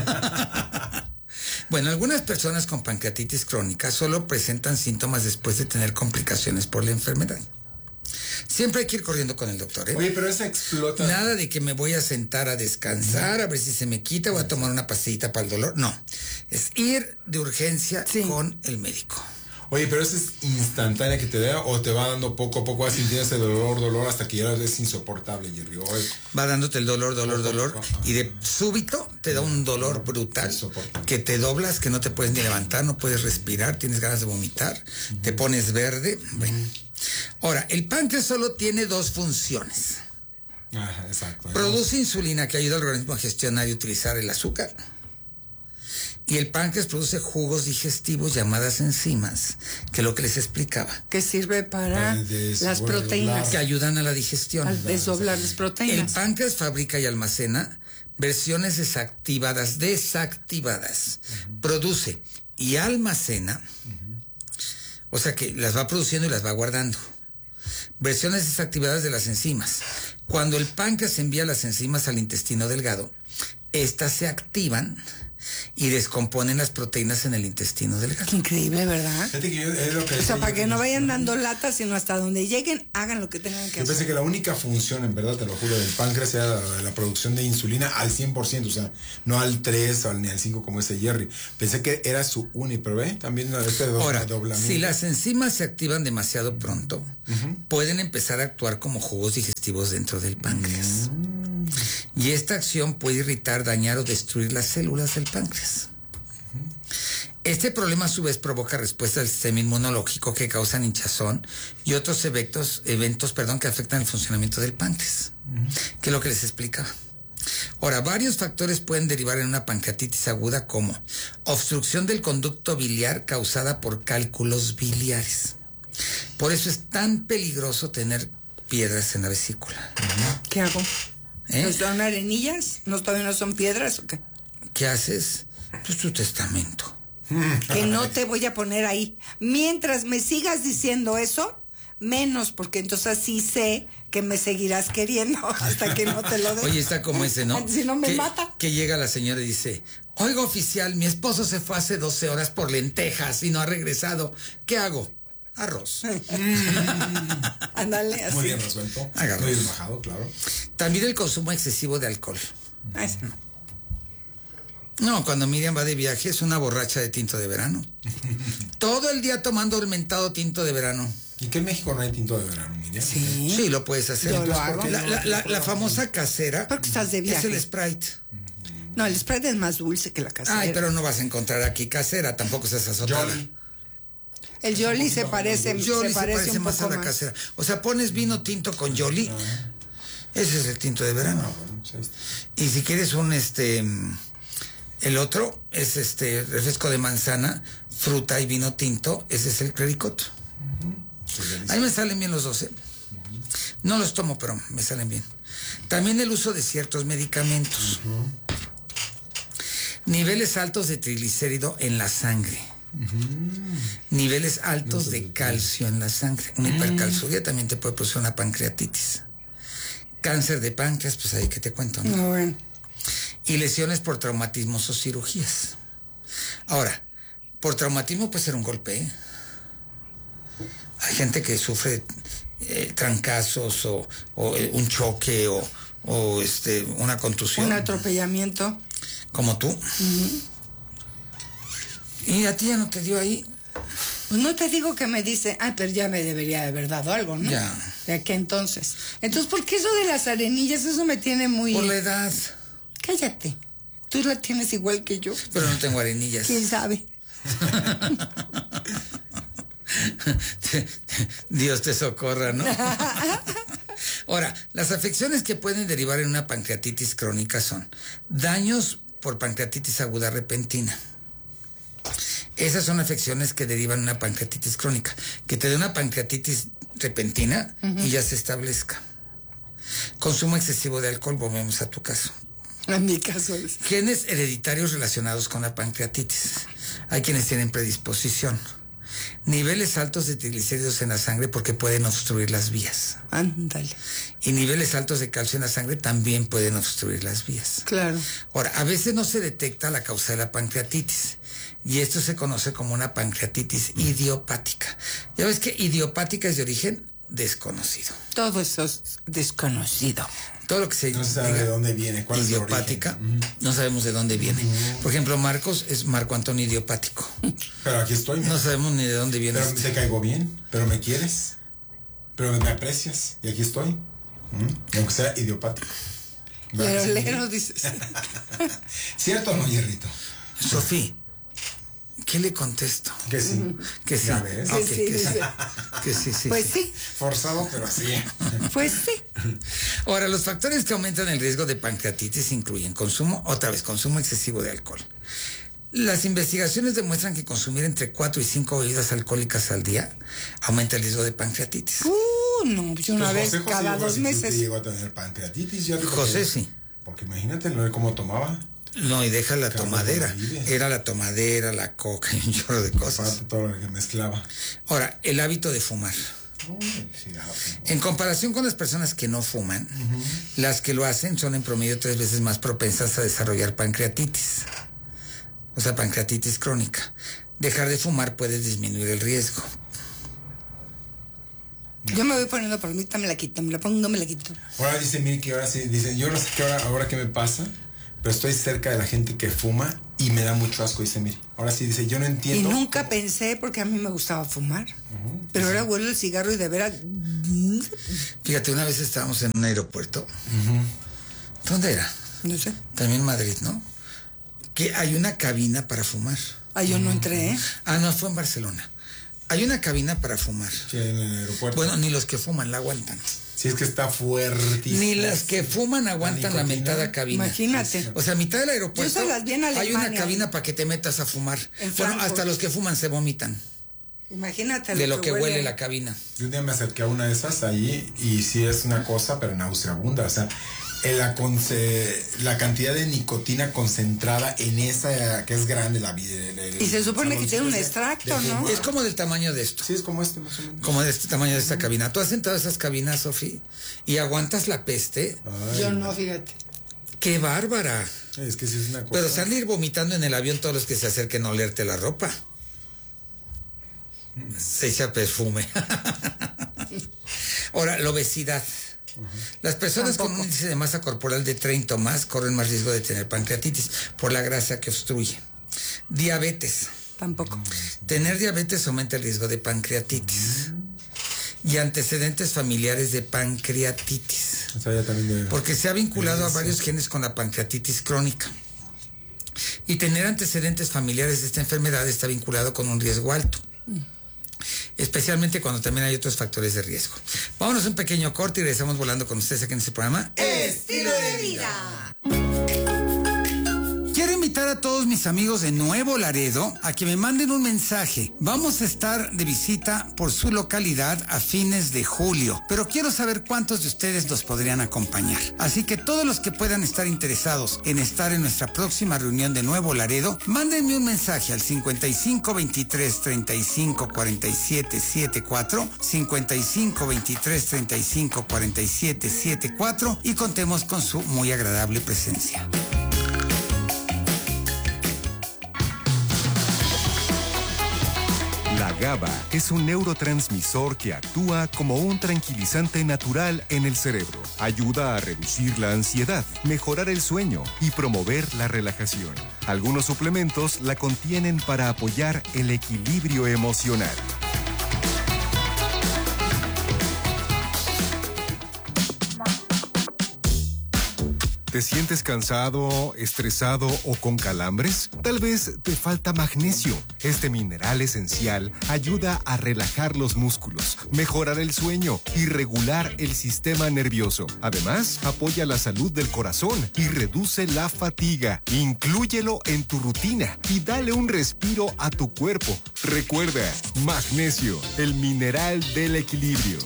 Speaker 1: Bueno, algunas personas con pancreatitis crónica solo presentan síntomas después de tener complicaciones por la enfermedad. Siempre hay que ir corriendo con el doctor, ¿eh?
Speaker 2: Oye, pero esa explota.
Speaker 1: Nada de que me voy a sentar a descansar, a ver si se me quita, voy a tomar una pastillita para el dolor. No, es ir de urgencia con el médico.
Speaker 2: Oye, pero ¿esa es instantánea que te da o te va dando poco a poco, vas sintiendo ese dolor hasta que ya es insoportable, Jerry?
Speaker 1: Va dándote el dolor y de súbito te da un dolor brutal que te doblas, que no te puedes ni levantar, no puedes respirar, tienes ganas de vomitar, te pones verde. Bueno. Ahora, el páncreas solo tiene dos funciones.
Speaker 2: Ajá, exacto.
Speaker 1: Produce insulina que ayuda al organismo a gestionar y utilizar el azúcar. Y el páncreas produce jugos digestivos llamadas enzimas, que es lo que les explicaba.
Speaker 3: Que sirve para las proteínas.
Speaker 1: Que ayudan a la digestión.
Speaker 3: Al desdoblar las proteínas.
Speaker 1: El páncreas fabrica y almacena versiones desactivadas. Produce y almacena, o sea que las va produciendo y las va guardando. Versiones desactivadas de las enzimas. Cuando el páncreas envía las enzimas al intestino delgado, estas se activan y descomponen las proteínas en el intestino delgado.
Speaker 3: Qué increíble, ¿verdad?
Speaker 2: Fíjate que yo, es lo que
Speaker 3: O sea, para que no vayan dando latas, sino hasta donde lleguen, hagan lo que tengan que
Speaker 2: Yo pensé
Speaker 3: hacer.
Speaker 2: que la única función, en verdad, te lo juro, del páncreas era la producción de insulina al 100%, o sea, no al 3 ni al 5 como ese Jerry. Pensé que era su único, pero también
Speaker 1: Ahora,
Speaker 2: doblamiento.
Speaker 1: si las enzimas se activan demasiado pronto, pueden empezar a actuar como jugos digestivos dentro del páncreas. Y esta acción puede irritar, dañar o destruir las células del páncreas. Este problema a su vez provoca respuestas del sistema inmunológico que causan hinchazón y otros eventos que afectan el funcionamiento del páncreas, que es lo que les explicaba. Ahora, varios factores pueden derivar en una pancreatitis aguda, como obstrucción del conducto biliar causada por cálculos biliares. Por eso es tan peligroso tener piedras en la vesícula.
Speaker 3: ¿Qué hago? ¿No son arenillas? ¿No todavía no son piedras o qué?
Speaker 1: ¿Qué haces? Pues tu testamento.
Speaker 3: Que no te voy a poner ahí. Mientras me sigas diciendo eso, menos, porque entonces sí sé que me seguirás queriendo hasta que no te lo dé.
Speaker 1: Oye, está como ese, ¿no?
Speaker 3: Si no me mata.
Speaker 1: Que llega la señora y dice, oiga, oficial, mi esposo se fue hace 12 horas por lentejas y no ha regresado. ¿Qué hago? Arroz.
Speaker 3: Ándale, así.
Speaker 2: Muy bien resuelto.
Speaker 1: Haga
Speaker 2: Muy
Speaker 1: arroz.
Speaker 2: bien bajado, claro.
Speaker 1: También el consumo excesivo de alcohol.
Speaker 3: Eso no.
Speaker 1: No, cuando Miriam va de viaje es una borracha de tinto de verano. Todo el día tomando el mentado tinto de verano.
Speaker 2: ¿Y que en México no hay tinto de verano, Miriam?
Speaker 1: Sí, lo puedes hacer.
Speaker 3: Yo lo hago.
Speaker 1: La famosa casera
Speaker 3: Porque estás de viaje.
Speaker 1: es el Sprite.
Speaker 3: No, el Sprite es más dulce que la casera.
Speaker 1: Ay, pero no vas a encontrar aquí casera, tampoco seas azotada.
Speaker 2: Jolly.
Speaker 3: El Jolly se parece un
Speaker 1: más
Speaker 3: poco
Speaker 1: a la
Speaker 3: más.
Speaker 1: casera. O sea, pones vino tinto con Jolly. Ese es el tinto de verano. Y si quieres el otro es refresco de manzana, fruta y vino tinto, ese es el Clericot. Ahí me salen bien los dos, ¿eh? No los tomo, pero me salen bien. También el uso de ciertos medicamentos. Niveles altos de triglicérido en la sangre. Niveles altos de calcio en la sangre. Una hipercalciuria también te puede producir una pancreatitis. Cáncer de páncreas, pues ahí que te cuento, ¿no?
Speaker 3: No, bueno.
Speaker 1: Y lesiones por traumatismos o cirugías. Ahora, por traumatismo puede ser un golpe, ¿eh? Hay gente que sufre trancazos o un choque o una contusión.
Speaker 3: Un atropellamiento.
Speaker 1: Como tú. Y a ti ya no te dio ahí.
Speaker 3: Pues no te digo que me dice, pero ya me debería de haber dado algo, ¿no?
Speaker 1: Ya.
Speaker 3: ¿De qué entonces? Entonces, ¿por qué eso de las arenillas? Eso me tiene muy...
Speaker 1: Por la edad.
Speaker 3: Cállate. Tú la tienes igual que yo.
Speaker 1: Pero no tengo arenillas.
Speaker 3: ¿Quién sabe?
Speaker 1: Dios te socorra, ¿no? Ahora, las afecciones que pueden derivar en una pancreatitis crónica son daños por pancreatitis aguda repentina. Esas son afecciones que derivan en una pancreatitis crónica, que te dé una pancreatitis repentina y ya se establezca. Consumo excesivo de alcohol, volvemos a tu caso.
Speaker 3: En mi caso es...
Speaker 1: Genes hereditarios relacionados con la pancreatitis. Hay quienes tienen predisposición. Niveles altos de triglicéridos en la sangre porque pueden obstruir las vías.
Speaker 3: Ándale.
Speaker 1: Y niveles altos de calcio en la sangre también pueden obstruir las vías.
Speaker 3: Claro.
Speaker 1: Ahora, a veces no se detecta la causa de la pancreatitis. Y esto se conoce como una pancreatitis idiopática. Ya ves que idiopática es de origen desconocido.
Speaker 3: Todo eso es desconocido.
Speaker 1: Todo lo que se
Speaker 2: No se sabe de dónde viene, cuál
Speaker 1: idiopática,
Speaker 2: es el origen.
Speaker 1: no sabemos de dónde viene. Por ejemplo, Marcos es Marco Antonio idiopático.
Speaker 2: Pero aquí estoy.
Speaker 1: No sabemos ni de dónde viene.
Speaker 2: Pero te caigo bien, pero me quieres, pero me aprecias, y aquí estoy. Aunque sea idiopático.
Speaker 3: Lero, dices.
Speaker 2: ¿Cierto o no, Hierrito?
Speaker 1: Sofía, ¿qué le contesto?
Speaker 2: Que sí.
Speaker 1: Que sí.
Speaker 2: ¿Ya ves?
Speaker 1: Ok,
Speaker 3: sí,
Speaker 1: que sí.
Speaker 3: dice.
Speaker 1: Que sí, sí.
Speaker 3: Pues sí.
Speaker 2: Forzado, pero así.
Speaker 3: Pues sí.
Speaker 1: Ahora, los factores que aumentan el riesgo de pancreatitis incluyen consumo excesivo de alcohol. Las investigaciones demuestran que consumir entre 4 y 5 bebidas alcohólicas al día aumenta el riesgo de pancreatitis.
Speaker 3: No, pues una vez cada 2 meses.
Speaker 2: Llegó a tener pancreatitis. Ya
Speaker 1: José sí.
Speaker 2: Porque imagínate cómo tomaba.
Speaker 1: No, y deja la tomadera. Era la tomadera, la coca y un chorro de cosas.
Speaker 2: Aparte todo lo que mezclaba.
Speaker 1: Ahora, el hábito de fumar. En comparación con las personas que no fuman, las que lo hacen son en promedio 3 veces más propensas a desarrollar pancreatitis. o sea, pancreatitis crónica. Dejar de fumar puede disminuir el riesgo.
Speaker 3: Yo me voy poniendo palomita, me la quito, me la pongo, me la quito.
Speaker 2: Ahora dice Miri que ahora sí, dice, yo no sé qué ahora qué me pasa, pero estoy cerca de la gente que fuma y me da mucho asco, dice Miri. Ahora sí dice, yo no entiendo.
Speaker 3: Y nunca pensé, porque a mí me gustaba fumar. Pero ahora huelo el cigarro y de veras...
Speaker 1: Fíjate, una vez estábamos en un aeropuerto. ¿Dónde era?
Speaker 3: No sé.
Speaker 1: También en Madrid, ¿no? Que hay una cabina para fumar.
Speaker 3: Ah, yo no entré, ¿eh?
Speaker 1: Ah, no, fue en Barcelona. Hay una cabina para fumar.
Speaker 2: Sí, en el aeropuerto.
Speaker 1: Bueno, ni los que fuman la aguantan.
Speaker 2: Sí, es que está fuertísimo.
Speaker 1: Ni los que fuman aguantan la mentada cabina.
Speaker 3: Imagínate.
Speaker 1: O sea, a mitad del aeropuerto
Speaker 3: Yo se las vi en
Speaker 1: hay
Speaker 3: Alemania.
Speaker 1: una cabina para que te metas a fumar. Bueno, hasta los que fuman se vomitan.
Speaker 3: Imagínate.
Speaker 1: De lo que huele la cabina.
Speaker 2: Yo un día me acerqué a una de esas ahí y sí es una cosa, pero nauseabunda. O sea, la cantidad de nicotina concentrada en esa que es grande.
Speaker 3: Y se supone que tiene un extracto, ¿no?
Speaker 1: Es como del tamaño de esto.
Speaker 2: Sí, es como este más o menos.
Speaker 1: Como de este tamaño de esta cabina. ¿Tú has entrado a esas cabinas, Sofi? ¿Y aguantas la peste?
Speaker 3: Ay, yo no, fíjate.
Speaker 1: ¡Qué bárbara!
Speaker 2: Es que sí es una cosa.
Speaker 1: Pero se han de ir vomitando en el avión todos los que se acerquen a olerte la ropa. Se echa perfume. Ahora, la obesidad. Las personas con un índice de masa corporal de 30 o más corren más riesgo de tener pancreatitis por la grasa que obstruye. Diabetes.
Speaker 3: Tampoco.
Speaker 1: Tener diabetes aumenta el riesgo de pancreatitis. Y antecedentes familiares de pancreatitis.
Speaker 2: O sea, ya también
Speaker 1: porque se ha vinculado a varios genes con la pancreatitis crónica. Y tener antecedentes familiares de esta enfermedad está vinculado con un riesgo alto. Especialmente cuando también hay otros factores de riesgo. Vámonos a un pequeño corte y regresamos volando con ustedes aquí en este programa
Speaker 3: Estilo de Vida.
Speaker 1: Quiero invitar a todos mis amigos de Nuevo Laredo a que me manden un mensaje. Vamos a estar de visita por su localidad a fines de julio, pero quiero saber cuántos de ustedes nos podrían acompañar. Así que todos los que puedan estar interesados en estar en nuestra próxima reunión de Nuevo Laredo, mándenme un mensaje al 55 23 35 47 74, 55 23 35 47 74 y contemos con su muy agradable presencia.
Speaker 5: La GABA es un neurotransmisor que actúa como un tranquilizante natural en el cerebro. Ayuda a reducir la ansiedad, mejorar el sueño y promover la relajación. Algunos suplementos la contienen para apoyar el equilibrio emocional. ¿Te sientes cansado, estresado o con calambres? Tal vez te falta magnesio. Este mineral esencial ayuda a relajar los músculos, mejorar el sueño y regular el sistema nervioso. Además, apoya la salud del corazón y reduce la fatiga. Inclúyelo en tu rutina y dale un respiro a tu cuerpo. Recuerda, magnesio, el mineral del equilibrio.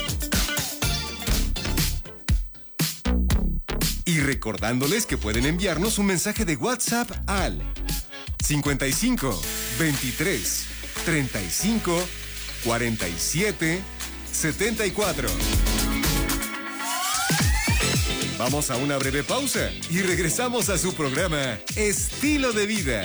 Speaker 5: Y recordándoles que pueden enviarnos un mensaje de WhatsApp al 55 23 35 47 74. Vamos a una breve pausa y regresamos a su programa Estilo de Vida.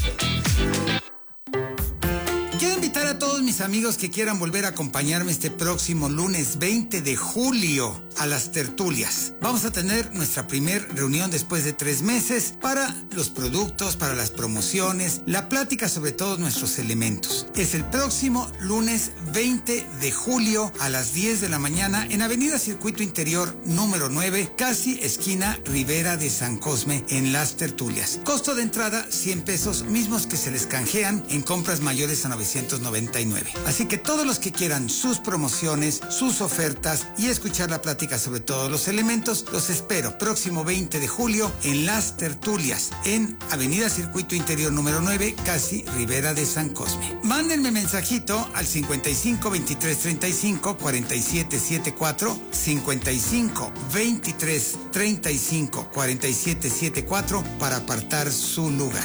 Speaker 1: Quiero invitar a todos mis amigos que quieran volver a acompañarme este próximo lunes 20 de julio a las tertulias. Vamos a tener nuestra primer reunión después de 3 meses para los productos, para las promociones, la plática sobre todos nuestros elementos. Es el próximo lunes 20 de julio a las 10 de la mañana en Avenida Circuito Interior número 9, casi esquina Rivera de San Cosme en las tertulias. Costo de entrada 100 pesos, mismos que se les canjean en compras mayores a 999. Así que todos los que quieran sus promociones, sus ofertas y escuchar la plática sobre todos los elementos, los espero próximo 20 de julio en las tertulias en Avenida Circuito Interior número 9, casi Rivera de San Cosme. Mándenme mensajito al 55 23 35 47 74, 55 23 35 47 74 para apartar su lugar.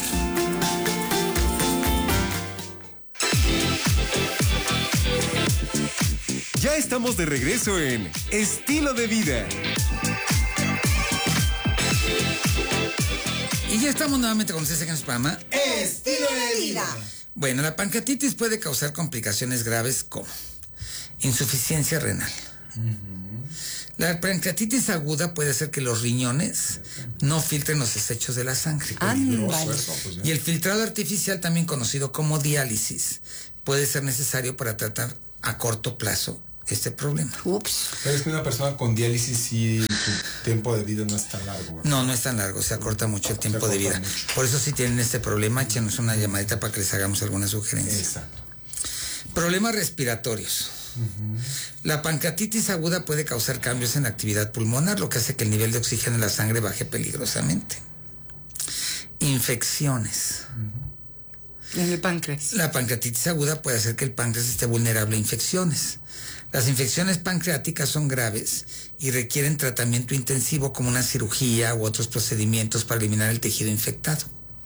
Speaker 5: Ya estamos de regreso en Estilo de Vida.
Speaker 1: Y ya estamos nuevamente con ustedes en su programa
Speaker 3: Estilo de Vida.
Speaker 1: Bueno, la pancreatitis puede causar complicaciones graves como insuficiencia renal. La pancreatitis aguda puede hacer que los riñones no filtren los desechos de la sangre. Y el filtrado artificial, también conocido como diálisis, puede ser necesario para tratar a corto plazo este problema.
Speaker 2: Pero es que una persona con diálisis sí, su tiempo de vida no es tan largo, ¿verdad?
Speaker 1: No es tan largo, se acorta mucho el tiempo de vida. Por eso si tienen este problema, échenos una llamadita para que les hagamos alguna sugerencia.
Speaker 2: Exacto.
Speaker 1: Problemas respiratorios. La pancreatitis aguda puede causar cambios en la actividad pulmonar, lo que hace que el nivel de oxígeno en la sangre baje peligrosamente. Infecciones.
Speaker 3: En el páncreas.
Speaker 1: La pancreatitis aguda puede hacer que el páncreas esté vulnerable a infecciones. Las infecciones pancreáticas son graves y requieren tratamiento intensivo como una cirugía u otros procedimientos para eliminar el tejido infectado.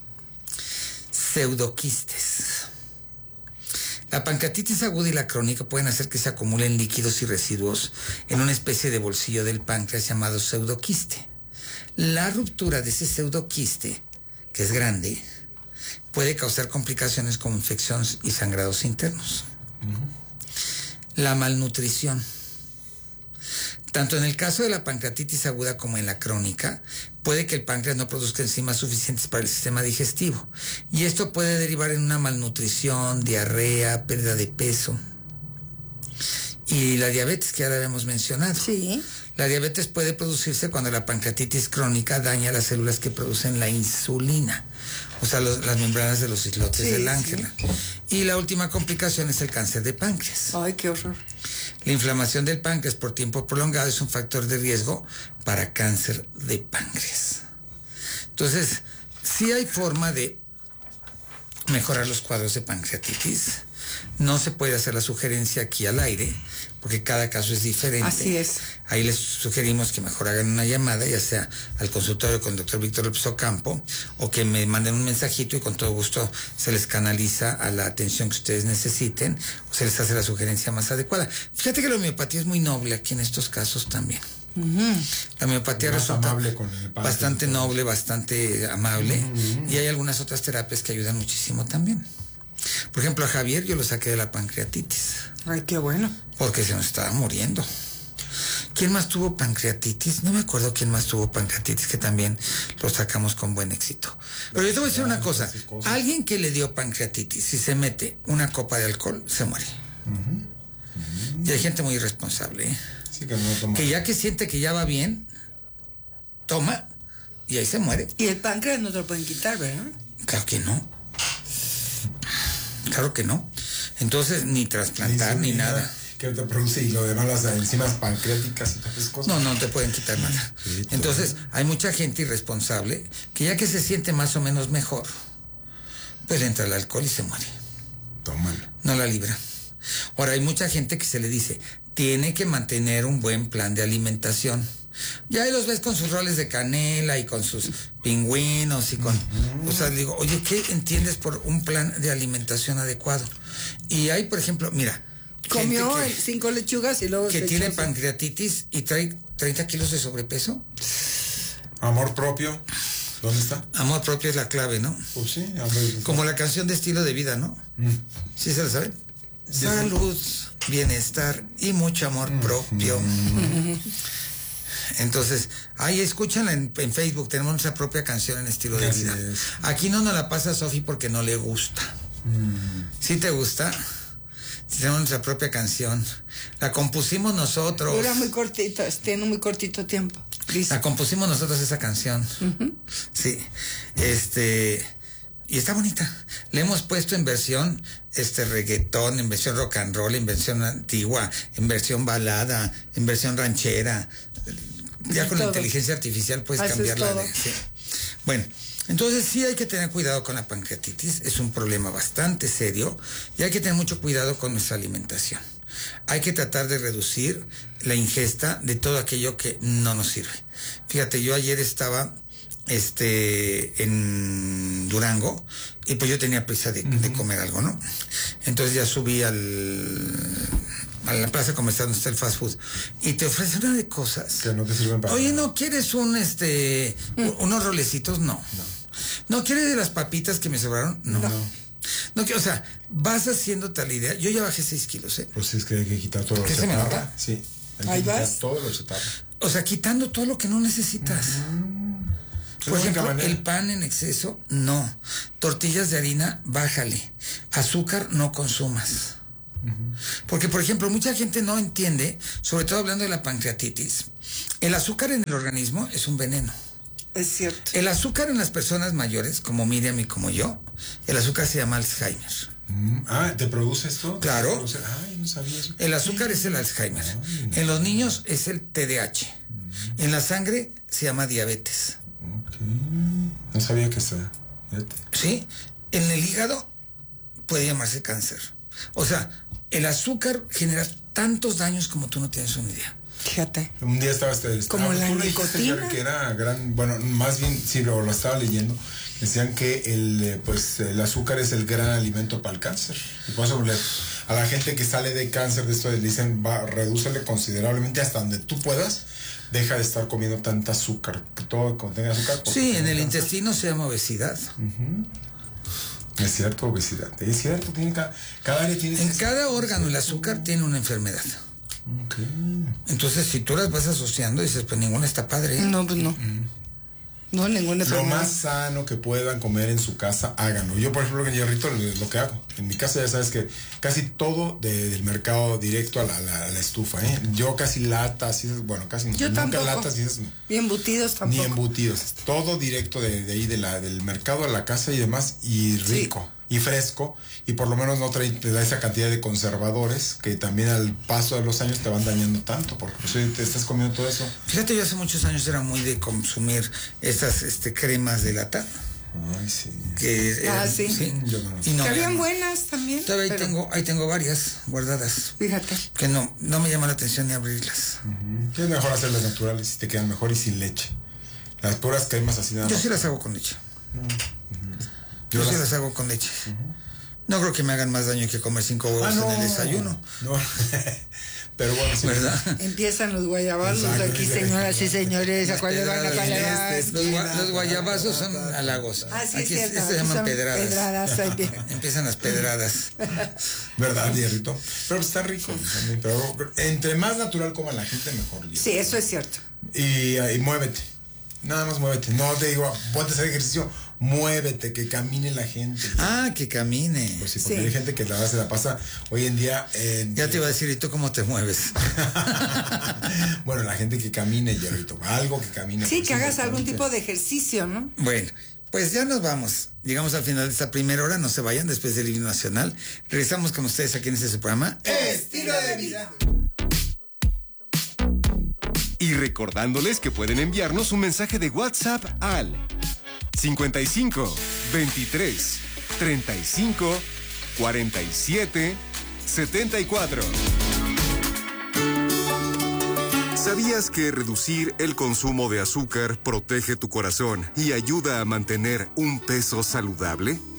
Speaker 1: Pseudoquistes. La pancreatitis aguda y la crónica pueden hacer que se acumulen líquidos y residuos en una especie de bolsillo del páncreas llamado pseudoquiste. La ruptura de ese pseudoquiste, que es grande, puede causar complicaciones como infecciones y sangrados internos. La malnutrición. Tanto en el caso de la pancreatitis aguda como en la crónica, puede que el páncreas no produzca enzimas suficientes para el sistema digestivo. Y esto puede derivar en una malnutrición, diarrea, pérdida de peso. Y la diabetes, que ya la habíamos mencionado.
Speaker 3: Sí.
Speaker 1: La diabetes puede producirse cuando la pancreatitis crónica daña las células que producen la insulina, o sea, las membranas de los islotes del ángel. Y la última complicación es el cáncer de páncreas.
Speaker 3: Ay, qué horror.
Speaker 1: La inflamación del páncreas por tiempo prolongado es un factor de riesgo para cáncer de páncreas. Entonces, sí hay forma de mejorar los cuadros de pancreatitis. No se puede hacer la sugerencia aquí al aire, porque cada caso es diferente.
Speaker 3: Así es.
Speaker 1: Ahí les sugerimos que mejor hagan una llamada, ya sea al consultorio con el doctor Víctor López Ocampo, o que me manden un mensajito y con todo gusto se les canaliza a la atención que ustedes necesiten, o se les hace la sugerencia más adecuada. Fíjate que la homeopatía es muy noble aquí en estos casos también. La homeopatía resulta bastante noble, bastante amable, y hay algunas otras terapias que ayudan muchísimo también. Por ejemplo, a Javier yo lo saqué de la pancreatitis.
Speaker 3: Ay, qué bueno.
Speaker 1: Porque se nos estaba muriendo. ¿Quién más tuvo pancreatitis? No me acuerdo quién más tuvo pancreatitis, que también lo sacamos con buen éxito. Pero yo te voy a decir una cosa. Alguien que le dio pancreatitis, si se mete una copa de alcohol, se muere. Y hay gente muy irresponsable, ¿eh?
Speaker 2: Sí, que no toma.
Speaker 1: Que ya que siente que ya va bien, toma y ahí se muere.
Speaker 3: Y el páncreas no te lo pueden quitar, ¿verdad?
Speaker 1: Claro que no. Claro que no. Entonces, ni trasplantar, ni nada.
Speaker 2: Que te produce y lo demás, las enzimas pancreáticas y todas esas cosas.
Speaker 1: No te pueden quitar nada. Sí, entonces, hay mucha gente irresponsable que ya que se siente más o menos mejor, pues entra el alcohol y se muere.
Speaker 2: Tómalo.
Speaker 1: No la libra. Ahora, hay mucha gente que se le dice, tiene que mantener un buen plan de alimentación. Ya ahí los ves con sus roles de canela y con sus pingüinos y con... O sea, digo, oye, ¿qué entiendes por un plan de alimentación adecuado? Y hay, por ejemplo, mira...
Speaker 3: Comió 5 lechugas y luego...
Speaker 1: Que tiene pancreatitis y trae 30 kilos de sobrepeso.
Speaker 2: Amor propio. ¿Dónde está?
Speaker 1: Amor propio es la clave, ¿no?
Speaker 2: Pues sí.
Speaker 1: Como la canción de Estilo de Vida, ¿no? ¿Sí se la saben? Salud, bienestar y mucho amor propio. Entonces, ahí escúchanla en Facebook, tenemos nuestra propia canción en Estilo de Vida. Aquí no nos la pasa Sofi porque no le gusta. ¿Sí te gusta? Tenemos nuestra propia canción. La compusimos nosotros.
Speaker 3: Dura muy cortito, tiene muy cortito tiempo.
Speaker 1: La compusimos nosotros esa canción. Sí. Y está bonita. Le hemos puesto en versión reggaetón, en versión rock and roll, en versión antigua, en versión balada, en versión ranchera. Ya con la inteligencia artificial puedes cambiarla. Sí. Bueno, entonces sí hay que tener cuidado con la pancreatitis. Es un problema bastante serio y hay que tener mucho cuidado con nuestra alimentación. Hay que tratar de reducir la ingesta de todo aquello que no nos sirve. Fíjate, yo ayer estaba en Durango y pues yo tenía prisa de comer algo, ¿no? Entonces ya subí a la plaza comercial donde está el fast food y te ofrecen una de cosas
Speaker 2: que no te sirven para
Speaker 1: oye, ¿no quieres unos rolecitos? No. No, ¿quieres de las papitas que me sobraron? No. No, o sea, vas haciendo tal idea. Yo ya bajé 6 kilos, ¿eh?
Speaker 2: Pues es que hay que quitar todo lo chatarra.
Speaker 1: ¿Qué se me nota?
Speaker 2: Sí. Hay
Speaker 1: Ahí
Speaker 2: que quitar
Speaker 1: vas.
Speaker 2: todo lo chatarra.
Speaker 1: O sea, quitando todo lo que no necesitas. Por ejemplo, el pan en exceso, no. Tortillas de harina, bájale. Azúcar, no consumas. Porque, por ejemplo, mucha gente no entiende, sobre todo hablando de la pancreatitis, el azúcar en el organismo es un veneno.
Speaker 3: Es cierto.
Speaker 1: El azúcar en las personas mayores, como Miriam y como yo, el azúcar se llama Alzheimer.
Speaker 2: ¿Te produce esto?
Speaker 1: Claro.
Speaker 2: Ay, no sabía eso.
Speaker 1: El azúcar es el Alzheimer. En los niños es el TDAH. En la sangre se llama diabetes.
Speaker 2: No sabía que sea.
Speaker 1: Sí. En el hígado puede llamarse cáncer. O sea, el azúcar genera tantos daños como tú no tienes una idea.
Speaker 3: Fíjate.
Speaker 2: Un día estaba
Speaker 3: como la
Speaker 2: tú
Speaker 3: nicotina.
Speaker 2: Dijiste que era gran, bueno, más bien sí lo estaba leyendo. Decían que el azúcar es el gran alimento para el cáncer. Y por eso a la gente que sale de cáncer de esto le dicen, redúcele considerablemente hasta donde tú puedas. Deja de estar comiendo tanta azúcar, que todo contenga azúcar.
Speaker 1: Sí, en el intestino se llama obesidad.
Speaker 2: Es cierto, obesidad. Es cierto, cada área tiene...
Speaker 1: En cada órgano el azúcar tiene una enfermedad. Entonces, si tú las vas asociando, dices, pues ninguna está padre.
Speaker 3: No, pues no. No, ninguna enfermedad.
Speaker 2: Lo más sano que puedan comer en su casa, háganlo. Yo, por ejemplo, en Hierrito, lo que hago. En mi casa ya sabes que casi todo del mercado directo a la estufa, ¿eh? Yo casi latas, bueno, casi
Speaker 3: yo
Speaker 2: nunca
Speaker 3: tampoco.
Speaker 2: Latas.
Speaker 3: Ni embutidos tampoco.
Speaker 2: Ni embutidos. Todo directo de ahí, del mercado a la casa y demás, y rico. Y fresco, y por lo menos no te da esa cantidad de conservadores que también al paso de los años te van dañando tanto, porque pues, te estás comiendo todo eso.
Speaker 1: Fíjate, yo hace muchos años era muy de consumir esas cremas de lata.
Speaker 2: Ay, sí.
Speaker 1: Sí.
Speaker 3: Y no, que habían buenas también.
Speaker 1: Todavía ahí tengo varias guardadas.
Speaker 3: Fíjate.
Speaker 1: Que no me llama la atención ni abrirlas.
Speaker 2: Es mejor hacerlas naturales y te quedan mejor y sin leche. Las puras cremas así nada más.
Speaker 1: Yo sí las hago con leche. Yo sí las hago con leche. No creo que me hagan más daño que comer 5 huevos en el desayuno.
Speaker 2: No. Pero bueno, sí.
Speaker 1: ¿Verdad?
Speaker 3: Empiezan los guayabazos aquí, señoras y señores. ¿A cuál le van?
Speaker 1: Los guayabazos son halagos.
Speaker 3: Sí,
Speaker 1: aquí se llaman pedradas. Empiezan las pedradas.
Speaker 2: ¿Verdad, Hierrito? Pero está rico también. Pero entre más natural coma la gente, mejor.
Speaker 3: Sí, eso es cierto.
Speaker 2: Y muévete. Nada más muévete. No te digo, ponte a hacer ejercicio. Muévete, que camine la gente.
Speaker 1: Que camine.
Speaker 2: Pues sí, porque hay gente que se la pasa hoy en día.
Speaker 1: Ya te iba a decir, ¿y tú cómo te mueves?
Speaker 2: Bueno, la gente que camine, Hierrito. Algo que camine.
Speaker 3: Sí, que hagas algún tipo de ejercicio, ¿no?
Speaker 1: Bueno, pues ya nos vamos. Llegamos al final de esta primera hora. No se vayan después del himno nacional. Regresamos con ustedes aquí en este programa.
Speaker 5: Estilo de vida. Y recordándoles que pueden enviarnos un mensaje de WhatsApp al 55 23 35 47 74. ¿Sabías que reducir el consumo de azúcar protege tu corazón y ayuda a mantener un peso saludable?